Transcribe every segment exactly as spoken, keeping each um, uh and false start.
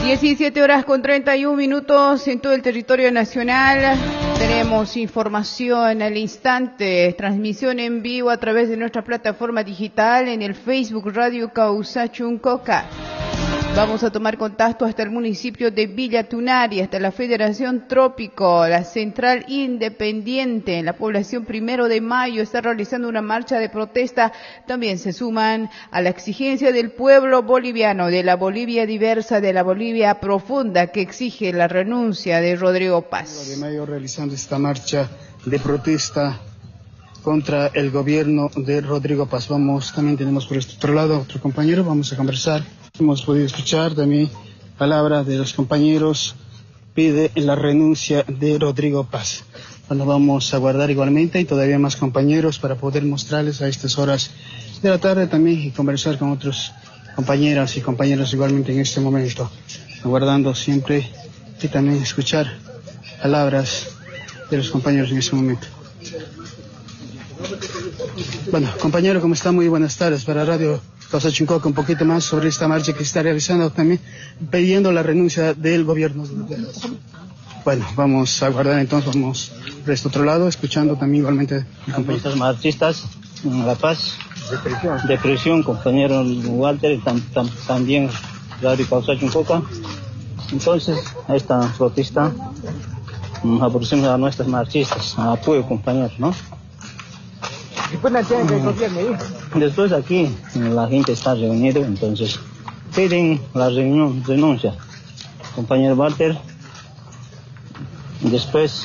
diecisiete horas con treinta y un minutos en todo el territorio nacional. Tenemos información al instante, transmisión en vivo a través de nuestra plataforma digital en el Facebook Radio Causachuncoca. Vamos a tomar contacto hasta el municipio de Villa Tunari, hasta la Federación Trópico, la Central Independiente. La población Primero de Mayo está realizando una marcha de protesta. También se suman a la exigencia del pueblo boliviano, de la Bolivia diversa, de la Bolivia profunda, que exige la renuncia de Rodrigo Paz. de Mayo realizando esta marcha de protesta contra el gobierno de Rodrigo Paz. Vamos, también tenemos por este otro lado otro compañero, vamos a conversar. Hemos podido escuchar también palabras de los compañeros, pide la renuncia de Rodrigo Paz. Bueno, vamos a guardar igualmente y todavía más compañeros para poder mostrarles a estas horas de la tarde también y conversar con otros compañeras y compañeros igualmente en este momento, aguardando siempre y también escuchar palabras de los compañeros en este momento. Bueno, compañero, ¿cómo está? Muy buenas tardes para Radio Causachuncoca, un poquito más sobre esta marcha que se está realizando también, pidiendo la renuncia del gobierno. Bueno, vamos a guardar entonces, vamos por este otro lado, escuchando también igualmente el compañero. Nuestros marchistas en La Paz, de presión, compañero Walter, tam, tam, también Radio Causachuncoca. Entonces, esta protesta nos aproxima a nuestros marchistas, a apoyo, compañeros, ¿no? Después aquí la gente está reunida, entonces piden la reunión, renuncia. Compañero Walter, después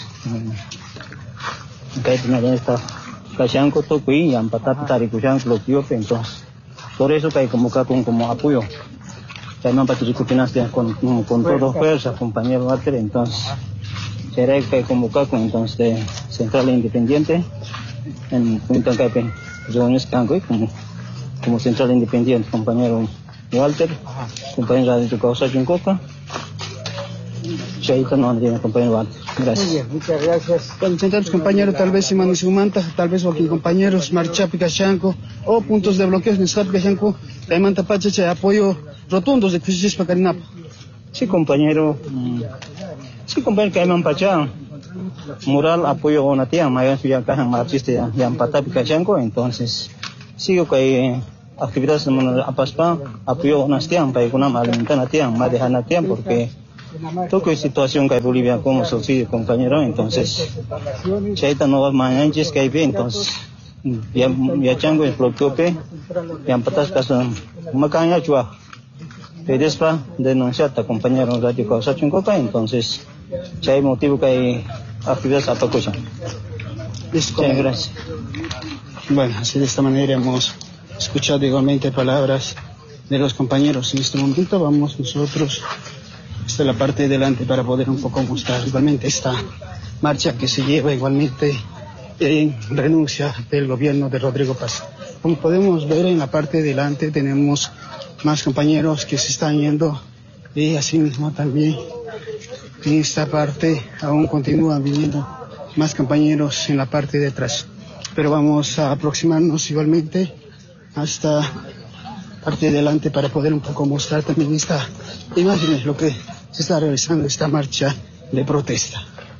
que tiene esta Cachanco Tocuí y Ampatata Taricushanco lo piope, entonces por eso que hay convocado con como apoyo. Que hay más con, con, con toda fuerza, compañero Walter, entonces será que hay convocado con entonces de Central Independiente en Punta Caipe, reuniones que hago como, como Central Independiente, compañero Walter, compañero de Causachuncoca, Chaita no Andrina, compañero Walter. Gracias. Muy bien, muchas gracias. Bueno, entonces, compañero, tal vez Simán y Sumanta, tal vez aquí compañeros, Marcha Picachanco, o puntos de bloqueos en Sat Picachanco, la Manta Pachacha, apoyo rotundos de Crisis Pacarinapa. Sí, compañero, sí, compañero, que hay Mampachá. Mural apoyo a una tía, mayor ya cajan marxista ya empatapi cachanco, entonces sigo que actividades de apaspa apoyo a una tía para que una alimentar tía, más dejar una tía porque toda situación que hay Bolivia como subsidio, compañero, entonces chaita no va mañana que hay bien, entonces ya ya chango el bloqueo pe ya empatas casa macanya chua pedespa denunciar a compañero Radio Causachuncoca, entonces si hay motivo que hay actividades a Pacocha. Muchas gracias. Bueno, así de esta manera hemos escuchado igualmente palabras de los compañeros. En este momento vamos nosotros hasta la parte de delante para poder un poco mostrar igualmente esta marcha que se lleva igualmente en renuncia del gobierno de Rodrigo Paz. Como podemos ver en la parte de delante tenemos más compañeros que se están yendo y así mismo también en esta parte aún continúan viniendo más compañeros en la parte de atrás. Pero vamos a aproximarnos igualmente hasta la parte de delante para poder un poco mostrar también esta imagen, lo que se está realizando esta marcha de protesta.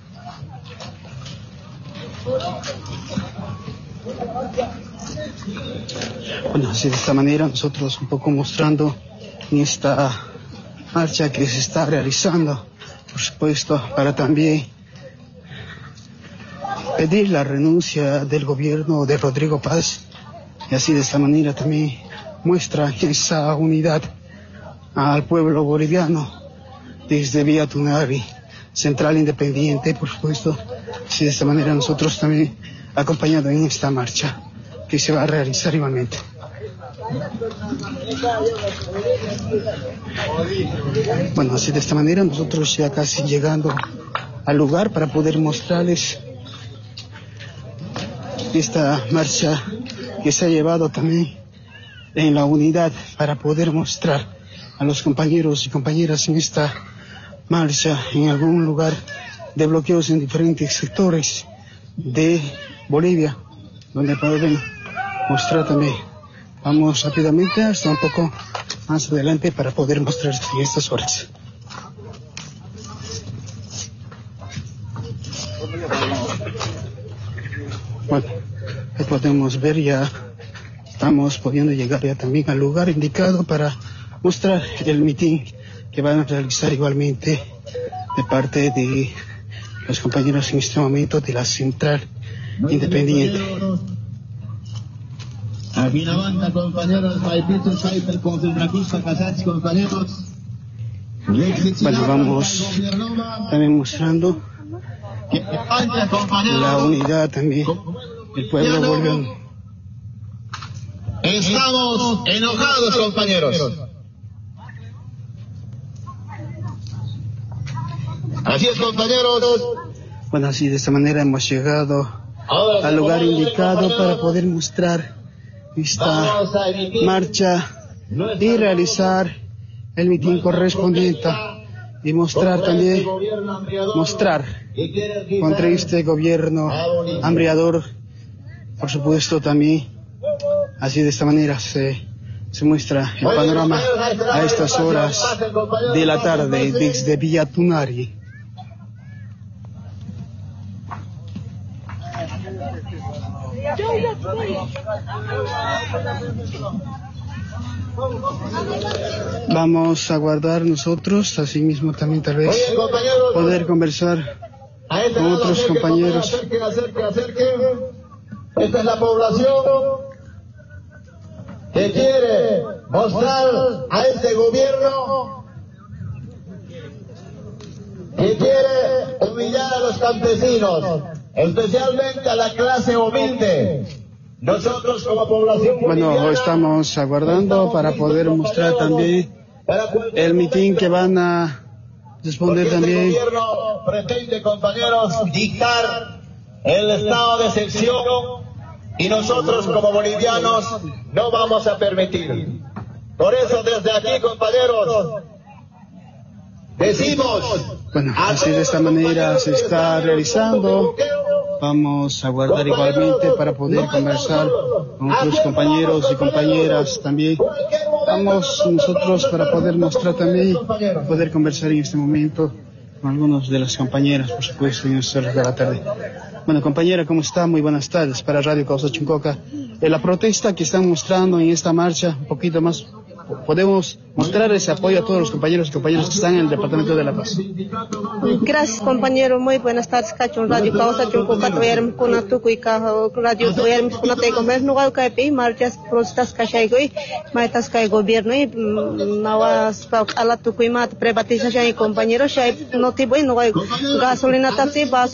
Bueno, así de esta manera nosotros un poco mostrando en esta marcha que se está realizando, por supuesto, para también pedir la renuncia del gobierno de Rodrigo Paz y así de esta manera también muestra esa unidad al pueblo boliviano desde Villa Tunari, Central Independiente, por supuesto. Así de esta manera nosotros también acompañados en esta marcha que se va a realizar igualmente. Bueno, así de esta manera nosotros ya casi llegando al lugar para poder mostrarles esta marcha que se ha llevado también en la unidad para poder mostrar a los compañeros y compañeras en esta marcha en algún lugar de bloqueos en diferentes sectores de Bolivia, donde pueden mostrar también. Vamos rápidamente hasta un poco más adelante para poder mostrar en estas horas. Bueno, ahí podemos ver ya, estamos pudiendo llegar ya también al lugar indicado para mostrar el mitin que van a realizar igualmente de parte de los compañeros en este momento de la Central Independiente. Aquí la banda, compañeros, Maipito, Saiper, Confirmaquista, Casach, compañeros. Bueno, vamos también mostrando la unidad también. El pueblo vuelve. Estamos enojados, compañeros. Así es, compañeros. Bueno, así de esta manera hemos llegado al lugar indicado para poder mostrar esta marcha y realizar el mitin correspondiente y mostrar también, mostrar contra este gobierno hambriador, por supuesto también. Así de esta manera se, se muestra el panorama a estas horas de la tarde desde Villa Tunari. Vamos a guardar nosotros, así mismo también tal vez poder conversar con otros compañeros. Esta es la población que quiere mostrar a este gobierno que quiere humillar a los campesinos, especialmente a la clase humilde. Nosotros como población Bueno, estamos aguardando para poder mostrar también el mitin que van a responder también. Este gobierno pretende, compañeros, dictar el estado de excepción y nosotros como bolivianos no vamos a permitir. Por eso desde aquí, compañeros, decimos... Bueno, así de esta manera se está realizando. Vamos a guardar igualmente para poder conversar con otros compañeros y compañeras también. Vamos nosotros para poder mostrar también, poder conversar en este momento con algunos de las compañeras, por supuesto, en estas horas de la tarde. Bueno, compañera, ¿cómo está? Muy buenas tardes para Radio Causa Chincoca. Eh, la protesta que están mostrando en esta marcha, un poquito más, podemos mostrar ese apoyo a todos los compañeros y compañeras que están en el Departamento de La Paz. Gracias, compañero. Muy buenas tardes. Cachón Radio Causa Chincoca, tuvieron con tu y radio, tuvieron con la tecomer, no hay que pedir marchas, protestas cachaigo y maitas que gobierno y nawas a la tucuima, privatización y compañeros, no te voy, no hay gasolina taxi,